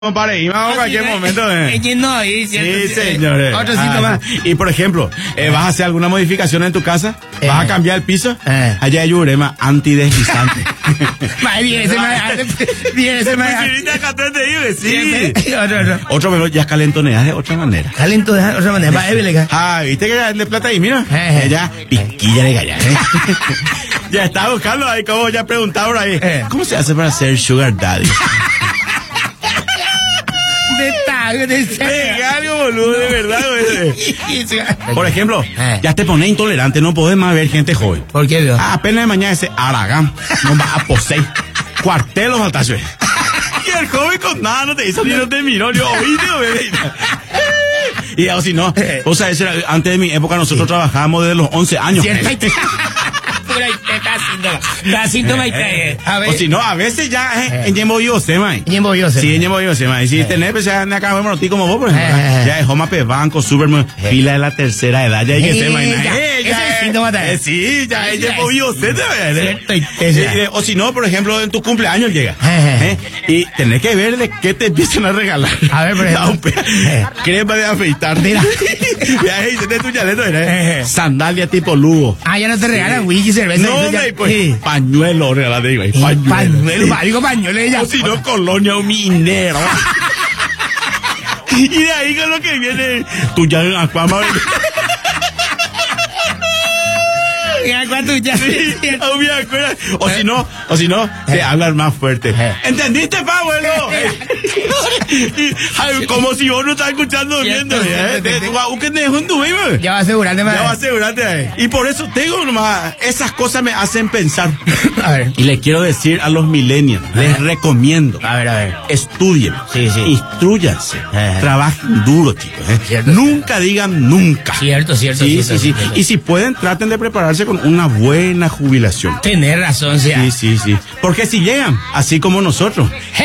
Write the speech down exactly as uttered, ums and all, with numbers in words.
Compadre, y vamos a cualquier momento. Eh. No, y sí, señores. Otro ah, síntoma. Y por ejemplo, eh, ¿vas a hacer alguna modificación en tu casa? ¿Vas Eh. a cambiar el piso? Eh. Allá hay urema antideslizante. Bien, ese me bien, ese me Sí. Otro, otro. Otro mejor, ya calentoneas de otra manera. Calento de otra manera. Va, Evelega. Ah, ¿viste que de plata ahí? Mira. Eh. Ya, piquilla de galla. ¿eh? Ya estaba buscando ahí, como ya preguntaba por ahí. Eh. ¿Cómo se hace para ser sugar daddy? De tal, de Venga, algo boludo, de verdad, güey. Por ejemplo, Eh. ya te pones intolerante, no podés más ver gente joven. ¿Por qué, Dios? Ah, apenas de mañana ese Aragán, no va a poseer. Cuartelos maltacho. Y el joven con nada no te hizo ni no te miró, yo oíste, güey. Y o si no, o sea, ese era- antes de mi época nosotros trabajábamos desde los once años. Pura está síntoma. Está síntoma y cae. A ver. O si no, a veces ya eh, en Yembo yo sé, man. Ñembo yo sé. Sí, en Yembo yo sé, man. Y si tenés, pues ya acá vemos ti como vos, por ejemplo. Eh. Ya es Homa Pe Banco, Superman, fila de la tercera edad, ya hay que Eh, ser, man. ya. Eh, Ese ya, es el síntoma también. eh, Sí, ya es Ya Yembo es. yo sé, ¿eh? Cierto, y- Sí, eh, o si no, por ejemplo, en tu cumpleaños llega. Eh. ¿eh? Y tenés que ver de qué te empiezan a regalar. A ver, por ejemplo. Da un pe- Eh. Crema de afeitar. Mira. Ya, ese es tu chaleto, ¿eh? Eh. Sandalia tipo Lugo. Ah, ya no te regalan whisky, cerveza. No, eso ya- me, pues, Sí. pañuelo, regalate, digo, ahí, Y pañuelo. Pañuelo, Sí. pa- digo pañuelo ella. O si no, colonia o minero. Y de ahí con lo que viene, tú ya en Aquama. Mira cuánto ya. Sí, aún me acuerdo. O si no, o si no, te hablan más fuerte. ¿Entendiste, pa, abuelo? Y, ay, como si vos no estás escuchando viendo. ¿eh? Te- tú, ¿qué te dejó en tu vida? Ya va a asegurarte más. Ya va a asegurarte ahí. Y por eso tengo nomás, esas cosas me hacen pensar. A ver. Y le quiero decir a los millennials, les recomiendo. A ver, a ver. Estudien, Sí, sí. instruyanse, Ajá. trabajen duro, chicos. ¿eh? Cierto, Nunca digan nunca. Cierto, cierto, Sí, cierto, sí, sí. cierto. Y si pueden, traten de prepararse con una buena jubilación. Tener razón, sí. Sí, sí, sí. Porque si llegan, así como nosotros,